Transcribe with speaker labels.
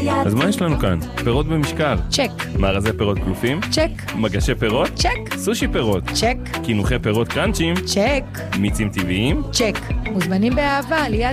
Speaker 1: אז מה יש לנו כאן? פירות במשקל.
Speaker 2: צ'ק.
Speaker 1: מארזי פירות קלופים.
Speaker 2: צ'ק.
Speaker 1: מגשי פירות.
Speaker 2: צ'ק.
Speaker 1: סושי פירות.
Speaker 2: צ'ק.
Speaker 1: קינוחי פירות קראנצ'ים.
Speaker 2: צ'ק.
Speaker 1: מיצים טבעיים.
Speaker 2: צ'ק. מוזמנים באהבה ליד